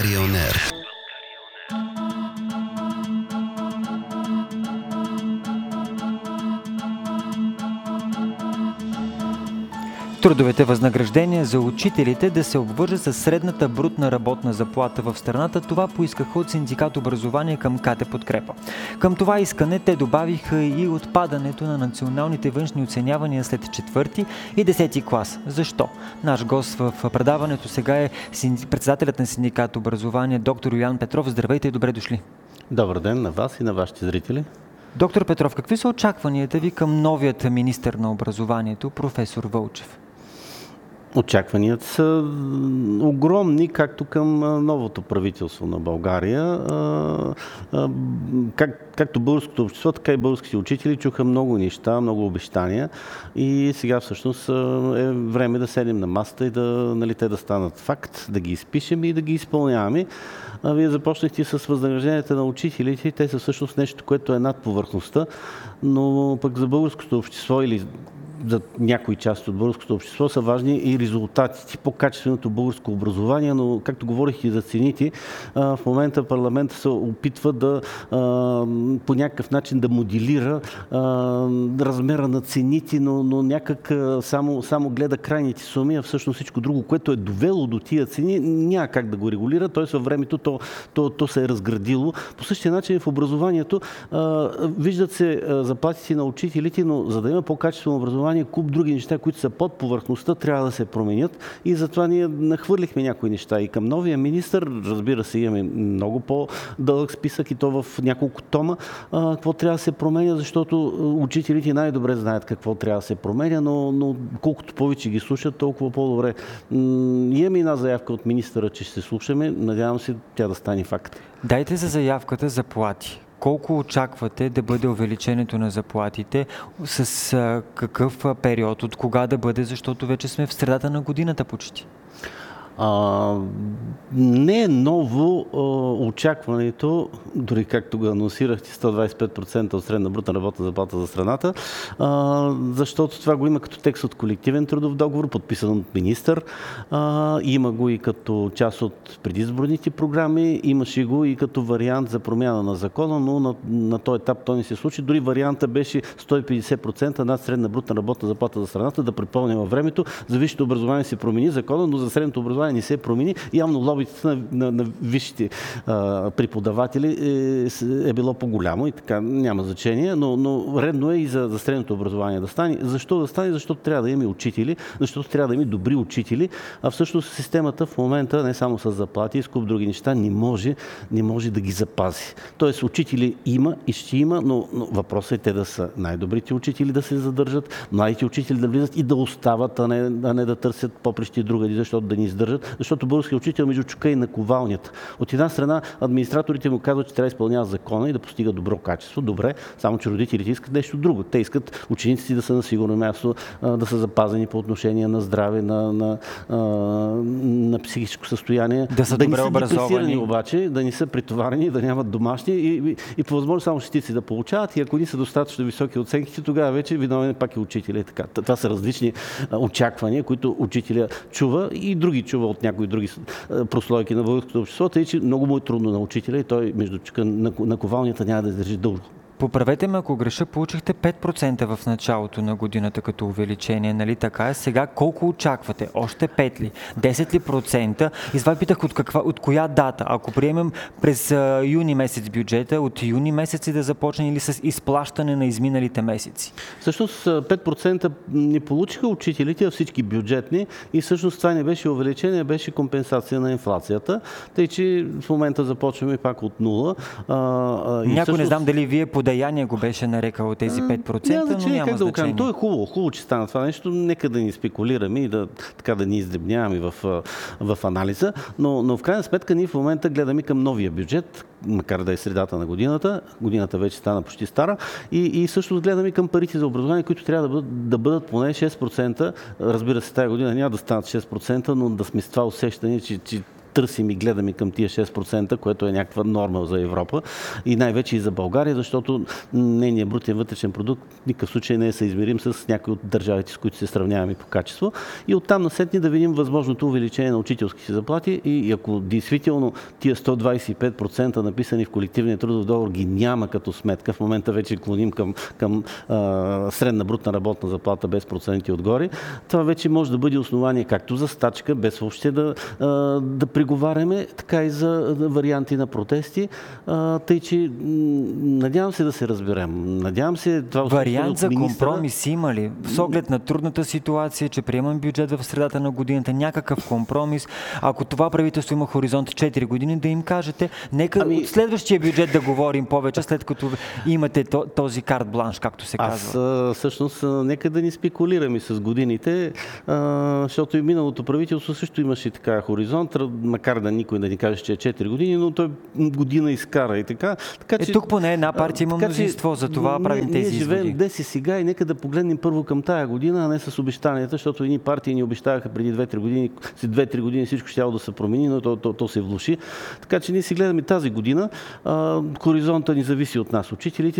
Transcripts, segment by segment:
Българионер. Трудовете възнаграждения за учителите да се обвържат с средната брутна работна заплата в страната, това поискаха от Синдикат образование към КТ Подкрепа. Към това искане те добавиха и отпадането на националните външни оценявания след 4 и 10 клас. Защо? Наш гост в предаването сега е председателят на Синдикат образование доктор Юлиан Петров. Здравейте и добре дошли! Добър ден на вас и на вашите зрители. Доктор Петров, какви са очакванията ви към новият министър на образованието, професор Вълчев? Очакванията са огромни, както към новото правителство на България. Както българското общество, така и българските учители чуха много неща, много обещания и сега всъщност е време да седнем на масата и те да станат факт, да ги изпишем и да ги изпълняваме. Вие започнахте с възнагражденията на учителите. Те са всъщност нещо, което е над повърхността, но пък за българското общество или за някои части от българското общество са важни и резултатите по качественото българско образование, но както говорих и за цените, в момента парламента се опитва да по някакъв начин да моделира размера на цените, но някак само гледа крайните суми, а всъщност всичко друго, което е довело до тия цени, няма как да го регулира, т.е. във времето то се е разградило. По същия начин в образованието виждат се заплатите на учителите, но за да има по-качествено образование, куп други неща, които са под повърхността, трябва да се променят и затова ние нахвърлихме някои неща. И към новия министър, разбира се, имаме много по-дълъг списък и то в няколко тома, какво трябва да се променя, защото учителите най-добре знаят какво трябва да се променя, но колкото повече ги слушат, толкова по-добре. Имаме една заявка от министъра, че ще се слушаме. Надявам се тя да стане факт. Дайте за заявката заплати. Колко очаквате да бъде увеличението на заплатите, с какъв период, от кога да бъде, защото вече сме в средата на годината почти? Не е ново очакването, дори както го анонсирахте, 125% от средна брутна работна заплата за страната, защото това го има като текст от колективен трудов договор, подписан от министър, има го и като част от предизборните програми, имаше го и като вариант за промяна на закона, но на този етап то не се случи. Дори варианта беше 150% над средна брутна работна заплата за страната, да припомня във времето. За висшето образование се промени закона, но за средното образование не се промени. Явно лобитата на висшите преподаватели е било по-голямо и така няма значение, но редно е и за средното образование да стане. Защо да стане? Защото трябва да имаме учители, защото трябва да имаме добри учители, а всъщност системата в момента не само с заплати и с куп други неща не може да ги запази. Тоест учители има и ще има, но въпросът е те да са най-добрите учители да се задържат, младите учители да влизат и да остават, а не да търсят поприщи другади, защото да ни издържат. Защото българският учител между чука и наковалнята. От една страна администраторите му казват, че трябва да изпълняват закона и да постига добро качество. Добре, само че родителите искат нещо друго. Те искат учениците да са на сигурно място, да са запазени по отношение на здраве, на психическо състояние. Да са добре образовани. Обаче, да не са претоварени, да нямат домашни и по възможност само шестици да получават. И ако не са достатъчно високи оценките, тогава вече виновен пак и учителя. Това са различни очаквания, които учителя чува и други чува от някои други прослойки на българското общество, тъй че много му е трудно на учителя и той между наковалнията няма да издържи дълго. Поправете ме, ако греша, получихте 5% в началото на годината като увеличение, нали така? Сега колко очаквате? Още 5 ли? 10 ли процента? И това питах от коя дата? Ако приемем през юни месец бюджета, от юни месец да започне или с изплащане на изминалите месеци? Всъщност 5% не получиха учителите, а всички бюджетни и всъщност това не беше увеличение, беше компенсация на инфлацията. Тъй, че в момента започваме пак от нула. Някой не знам дали вие подаяние го беше нарекал тези 5%, но няма значение. То е хубаво, че стана това нещо. Нека да ни спекулираме и да ни издребняваме в анализа, но в крайна сметка ние в момента гледаме към новия бюджет, макар да е средата на годината. Годината вече стана почти стара и също гледаме към парите за образование, които трябва да бъдат поне 6%. Разбира се, тази година няма да станат 6%, но да сме с това усещане, че търсим и гледаме към тия 6%, което е някаква норма за Европа и най-вече и за България, защото нейният брутен вътрешен продукт в никакъв случай не е съизмерим с някои от държавите, с които се сравняваме по качество. И оттам насетне да видим възможното увеличение на учителските заплати и ако действително тия 125% написани в колективния трудов договор ги няма като сметка, в момента вече клоним към средна брутна работна заплата без проценти отгоре, това вече може да бъде основание както за стачка, без въобще да приговаряме, така и за варианти на протести. Тъй, че надявам се да се разберем. Надявам се това вариант за компромис има ли? С оглед на трудната ситуация, че приемам бюджет в средата на годината, някакъв компромис. Ако това правителство има хоризонт 4 години, да им кажете, нека от следващия бюджет да говорим повече, след като имате този карт бланш, както се казва. Всъщност, нека да ни спекулираме с годините, защото и миналото правителство също имаше така хоризонт, макар да никой да ни каже, че е 4 години, но той година изкара и така. Че, тук поне една партия има мнозинство, за това правим тези изводи. Ние живеем днес и сега и нека да погледнем първо към тая година, а не с обещанията, защото едни партии ни обещаваха преди 2-3 години, след 2-3 години всичко щяло да се промени, но то се влоши. Така че ние си гледаме тази година. Хоризонта ни зависи от нас. Учителите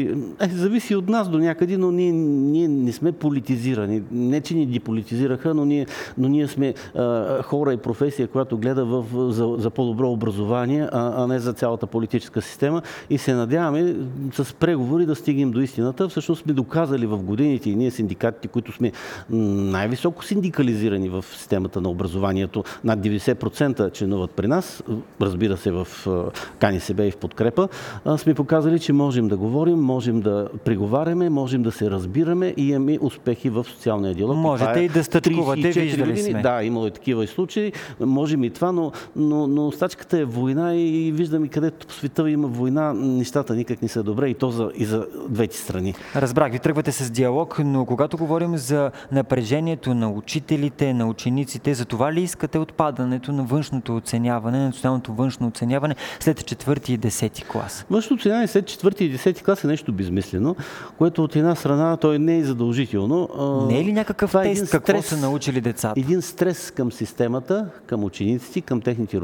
зависи от нас до някъде, но ние не сме политизирани. Не, че ни деполитизираха, но ние сме хора и професия, която гледа за по-добро образование, а не за цялата политическа система. И се надяваме с преговори да стигнем до истината. Всъщност сме доказали в годините и ние синдикатите, които сме най-високо синдикализирани в системата на образованието, над 90% членуват при нас, разбира се в КНСБ и в подкрепа, сме показали, че можем да говорим, можем да преговаряме, можем да се разбираме и имаме успехи в социалния диалог. Можете и да стъчкувате, виждали сме. Да, имало и такива случаи, можем и това, но стачката е война и виждаме където по света има война, нещата никак не са добре и то и за двете страни. Разбрах, ви тръгвате с диалог, но когато говорим за напрежението на учителите, на учениците, за това ли искате отпадането на външното оценяване, на националното външно оценяване след 4 и 10 клас? Външното оценяване след 4 и 10 клас е нещо безмислено, което от една страна той не е задължително. Не е ли някакъв тест, какво са научили децата? Един стрес към системата, към учениците, към техните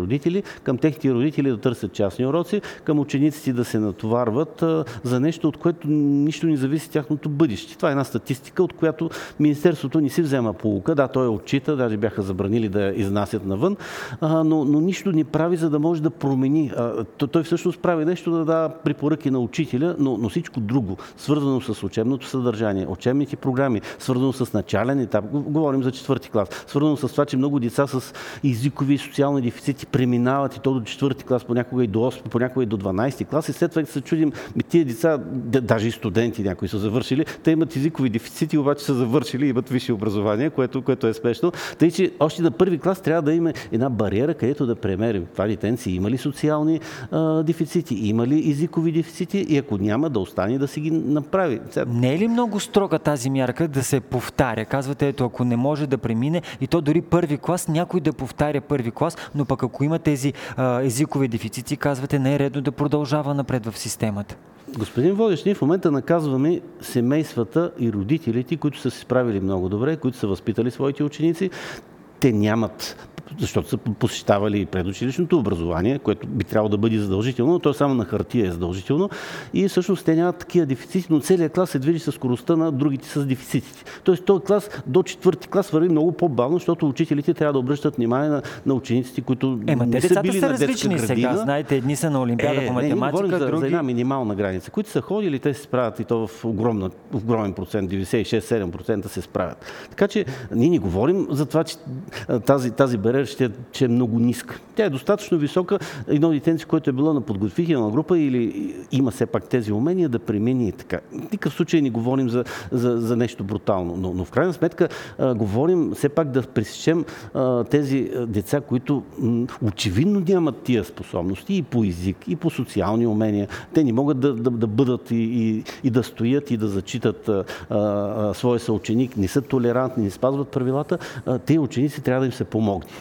родители да търсят частни уроци, към учениците да се натоварват за нещо, от което нищо не зависи тяхното бъдеще. Това е една статистика, от която Министерството не си взема поука. Да, той отчита, даже бяха забранили да изнасят навън, но нищо не прави, за да може да промени. Той всъщност прави нещо да дава препоръки на учителя, но всичко друго, свързано с учебното съдържание, учебните програми, свързано с начален етап, говорим за 4 клас, свързано с това, че много деца с езикови и социални дефицити преминават и то до 4 клас, понякога и до 8, понякога и до 12 клас и след това се чудим, тия деца, даже и студенти някои са завършили, те имат езикови дефицити, обаче са завършили и имат висше образование, което е смешно. Тъй, че още на първи клас трябва да има една бариера, където да премерим това детенци има ли социални дефицити, има ли езикови дефицити и ако няма, да остане да си ги направи. Не е ли много строга тази мярка да се повтаря? Казвате, ето, ако не може да премине и то дори първи клас, някой да повтаря първи клас, но пък ако има тези езикови дефицити, казвате, не е редно да продължава напред в системата. Господин водещ, ние в момента наказваме семействата и родителите, които са се справили много добре, които са възпитали своите ученици. Те нямат, защото са посещавали предучилищното образование, което би трябвало да бъде задължително, но то само на хартия е задължително. И всъщност те нямат такива дефицити, но целият клас се движи с скоростта на другите с дефицитите. Тоест този клас до 4 клас върви много по-бавно, защото учителите трябва да обръщат внимание на учениците, които не са били на детска градина. Сега, знаете, едни са на Олимпиада по математика, други... за една минимална граница. Които са ходили, те се справят и то в огромен процент, 96-7% се справят. Така че ние не говорим за това, че тази бариера че е много ниска. Тя е достатъчно висока. Едно детенце, което е било на подготвителна група или има все пак тези умения да премени така. В никакъв случай не говорим за нещо брутално, но в крайна сметка говорим все пак да пресечем тези деца, които очевидно нямат тия способности и по език, и по социални умения. Те не могат да бъдат и да стоят и да зачитат своя съученик, не са толерантни, не спазват правилата. Те ученици трябва да им се помогне.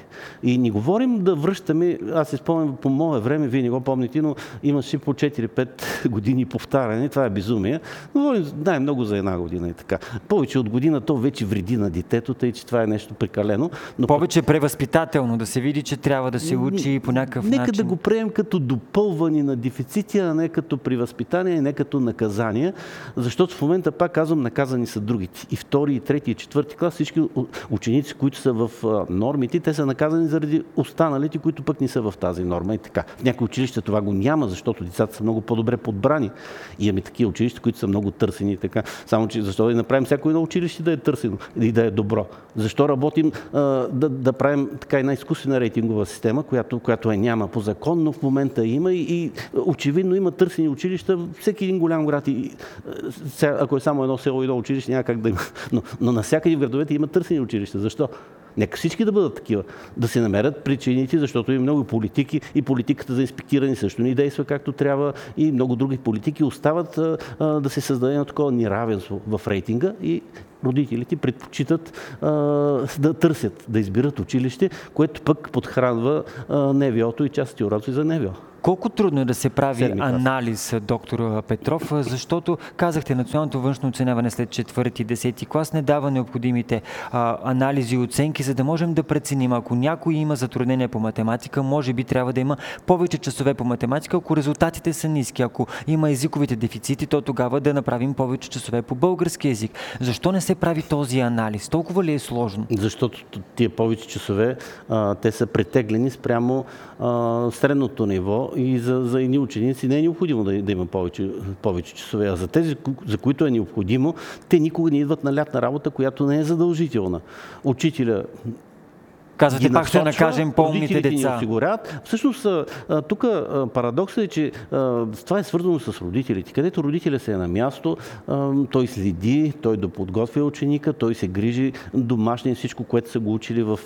И не говорим да връщаме, аз се спомням по мое време, вие не го помните, но имаше по 4-5 години повтаряне, това е безумие. Говорим най-много за една година и така. Повече от година то вече вреди на детето, тъй че това е нещо прекалено. Но повече превъзпитателно, да се види, че трябва да се учи по някакъв начин. Нека да го приемем като допълване на дефицити, а не като при възпитание, не като наказание, защото в момента, пак казвам, наказани са другите. И втори, и трети, и четвърти клас, всички ученици, които са в нормите, те са наказани заради останалите, които пък не са в тази норма. И така. В някои училища това го няма, защото децата са много по-добре подбрани. И имаме такива училища, които са много търсени и така. Само че защо да направим всяко едно училище да е търсено и да е добро? Защо работим да правим така една изкуствена рейтингова система, която няма по закон, но в момента има и очевидно има търсени училища всеки един голям град. Ако е само едно село и едно училище, няма как да има. Но навсякъде в градовете има търсени училища. Защо? Нека всички да бъдат такива. Да се намерят причините, защото има много политики и политиката за инспектиране също не действа както трябва и много други политики остават да се създаде едно такова неравенство в рейтинга и родителите предпочитат да търсят, да избират училище, което пък подхранва НВО-то и части уроци за НВО. Колко трудно е да се прави анализ, доктор Петров, защото казахте, националното външно оценяване след 4-ти и 10-ти клас не дава необходимите анализи и оценки, за да можем да преценим. Ако някой има затруднения по математика, може би трябва да има повече часове по математика, ако резултатите са ниски. Ако има езиковите дефицити, то тогава да направим повече часове по български език. Защо не се прави този анализ? Толкова ли е сложно? Защото тия повече часове, те са претеглени спрямо средното ниво и за едни ученици не е необходимо да има повече часове. А за тези, за които е необходимо, те никога не идват на лятна работа, която не е задължителна. Учителя казвате, пак ще накажем по-умните деца. Ни осигуряват. Всъщност, тук парадоксът е, че това е свързано с родителите. Където родителя се е на място, той следи, той доподготвя ученика, той се грижи домашния всичко, което са го учили в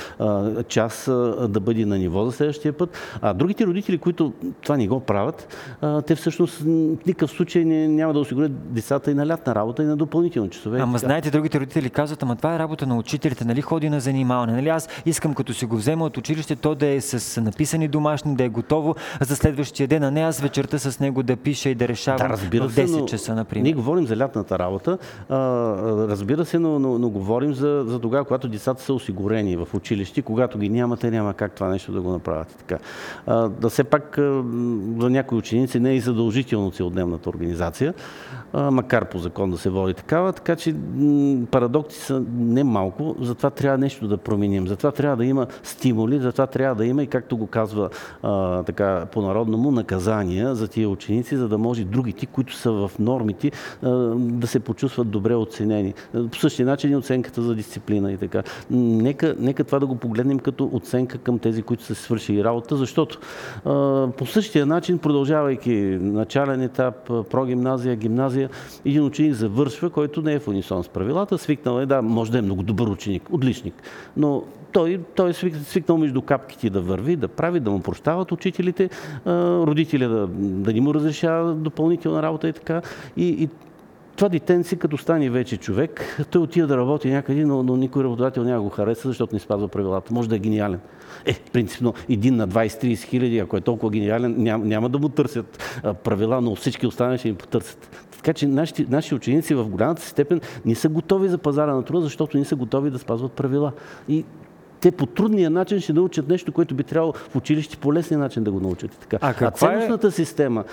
час да бъде на ниво за следващия път. А другите родители, които това не го правят, те всъщност в никакъв случай няма да осигурят децата и на лятна работа, и на допълнителни часове. Ама знаете, другите родители казват, ама това е работа на учителите, нали ходи на занимаване, нали аз искам като си го взема от училище, то да е с написани домашни, да е готово за следващия ден, а не аз вечерта с него да пиша и да решавам в 10 часа, например. Ние говорим за лятната работа, разбира се, но говорим за тогава, когато децата са осигурени в училище, когато ги няма, те няма как това нещо да го направят. Така. Да все пак за някои ученици не е и задължително целодневната организация, макар по закон да се води такава, така че парадокси са не малко, затова трябва нещо да променим. Затова трябва да има стимули, затова трябва да има и, както го казва така по-народному, наказания за тия ученици, за да може другите, които са в нормите, да се почувстват добре оценени. По същия начин и оценката за дисциплина и така. Нека това да го погледнем като оценка към тези, които са свършили работа, защото по същия начин, продължавайки начален етап, прогимназия, гимназия, един ученик завършва, който не е в унисон с правилата, свикнал е, да, може да е много добър ученик, отличник, но той е свикнал между капките да върви, да прави, да му прощават учителите, родителя да не му разрешава допълнителна работа и така. И това детенци, като стане вече човек, той отива да работи някъде, но никой работодател няма го хареса, защото не спазва правилата. Може да е гениален. Принципно, един на 20-30 хиляди, ако е толкова гениален, няма да му търсят правила, но всички останали ще им потърсят. Така че наши ученици в голямата степен не са готови за пазара на труда, защото не са готови да спазват правила. И те по трудния начин ще научат нещо, което би трябвало в училище по лесния начин да го научат. Така. Ценностната система,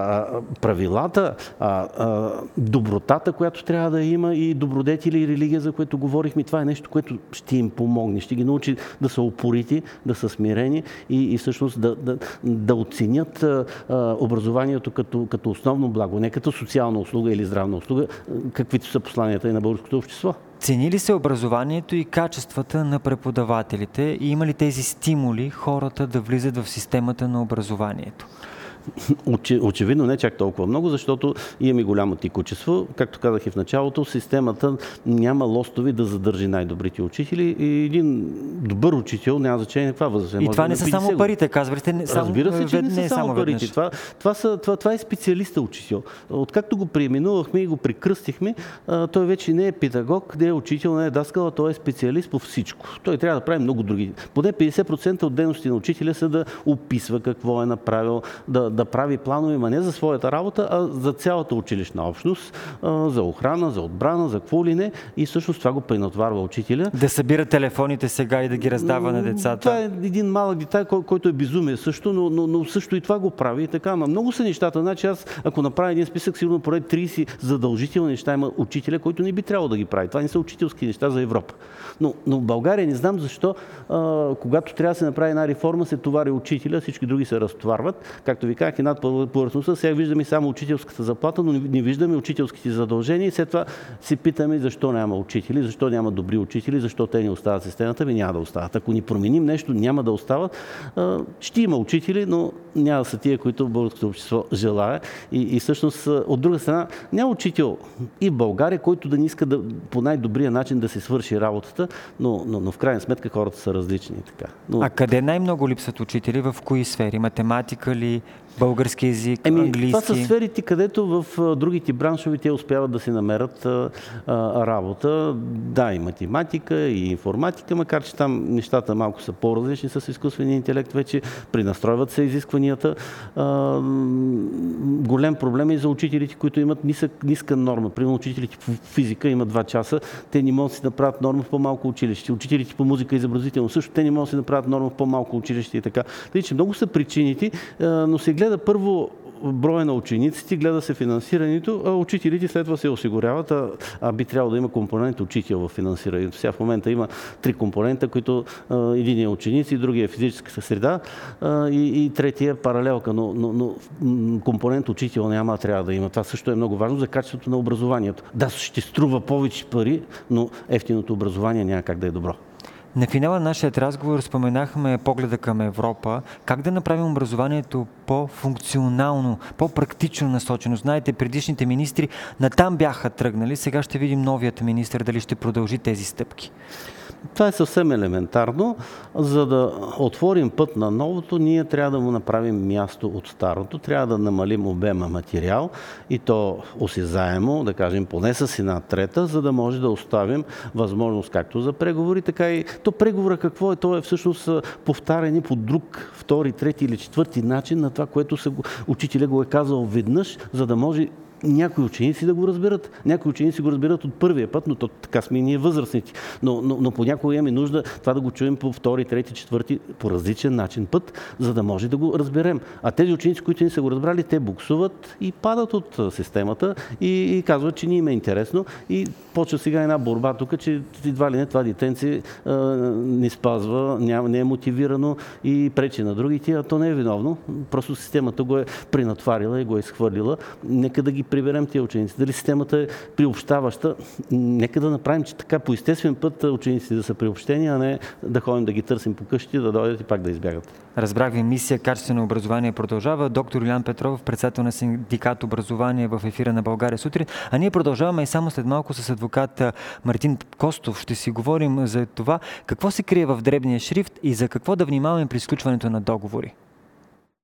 правилата, добротата, която трябва да има и добродетели и религия, за което говорихме, това е нещо, което ще им помогне. Ще ги научи да са упорити, да са смирени и всъщност да оценят образованието като основно благо, не като социална услуга или здравна услуга, каквито са посланията и на българското общество. Цени ли се образованието и качествата на преподавателите и има ли тези стимули хората да влизат в системата на образованието? Очевидно не чак толкова много, защото имаме голямо текучество. Както казах и в началото, системата няма лостови да задържи най-добрите учители и един добър учител, няма значение каква възраст. И това не са само парите, казвате. Разбира се, че не са само парите. Това е специалиста учител. Откакто го преименувахме и го прекръстихме, той вече не е педагог, не е учител, не е даскал, а той е специалист по всичко. Той трябва да прави много други. Поне 50% от дейности на учителя са да описва какво е направил, да прави планове, но не за своята работа, а за цялата училищна общност, за охрана, за отбрана, за какво ли не. И всъщност това го пренатварва учителя. Да събира телефоните сега и да ги раздава на децата. Това е един малък детай, който е безумие също, но също и това го прави. И така, но много са нещата. Значи аз, ако направя един списък, сигурно поред 30 задължителни неща има учителя, който не би трябвало да ги прави. Това не са учителски неща за Европа. Но в България не знам защо, когато трябва да се направи една реформа, се товари учителя, всички други се разтоварват. Както ви казах, и над повърхността, сега виждаме само учителската заплата, но не виждаме учителските задължения и след това си питаме защо няма учители, защо няма добри учители, защо те не остават в системата, няма да остават. Ако ни променим нещо, няма да остават. Ще има учители, но няма да са тия, които българското общество желае. И всъщност, от друга страна, няма учител и в България, който да не иска по най-добрия начин да се свърши работата, но в крайна сметка хората са различни. Така. А къде най-много липсват учители? В кои сфери? Математика ли? Български език, английски? Това са сферите, където в другите браншови те успяват да си намерят работа. Да, и математика, и информатика, макар че там нещата малко са по-различни с изкуствения интелект, вече пренастройват се изискванията. Голям проблем е и за учителите, които имат ниска норма. Примерно учителите по физика имат 2 часа, те не могат да си направят норма в по-малко училище. Учителите по музика и изобразително също, те не могат да си направят норма в по-малко училище и така. Тъй, че много са причините, но се гледа първо броя на учениците, гледа се финансирането, а учителите след това се осигуряват, а би трябвало да има компонент учител в финансирането. Сега в момента има 3 компонента, които един е ученици, другия е физическата среда и третия е паралелка, но компонент учител няма, трябва да има. Това също е много важно за качеството на образованието. Да, ще струва повече пари, но ефтиното образование няма как да е добро. На финала на нашия разговор споменахме погледа към Европа. Как да направим образованието по-функционално, по-практично насочено? Знаете, предишните министри натам бяха тръгнали. Сега ще видим новият министър дали ще продължи тези стъпки. Това е съвсем елементарно. За да отворим път на новото, ние трябва да му направим място от старото. Трябва да намалим обема материал и то осезаемо, да кажем поне с 1/3, за да може да оставим възможност както за преговори, така и то преговора какво е? То е всъщност повтаряне по друг, втори, трети или четвърти начин на това, което учителя го е казал веднъж, за да може някои ученици да го разберат. Някои ученици го разбират от първия път, но така сме и ние възрастните. Но понякога имаме нужда това да го чуем по втори, трети, четвърти, по различен начин път, за да може да го разберем. А тези ученици, които не са го разбрали, те буксуват и падат от системата и казват, че не им е интересно. И почва сега една борба тук, че едва ли не това детенце не спазва, не е мотивирано и пречи на другите, а то не е виновно. Просто системата го е пренатварила и го е изхвърлила. Нека да ги приберем тия ученици. Дали системата е приобщаваща, нека да направим, че така по естествен път учениците да са приобщени, а не да ходим да ги търсим по къщите, да дойдат и пак да избягат. Разбрах ви, мисия Качествено образование продължава. Доктор Юлиан Петров, председател на синдикат образование в ефира на България сутрин. А ние продължаваме и само след малко с адвокат Мартин Костов. Ще си говорим за това какво се крие в дребния шрифт и за какво да внимаваме при сключването на договори.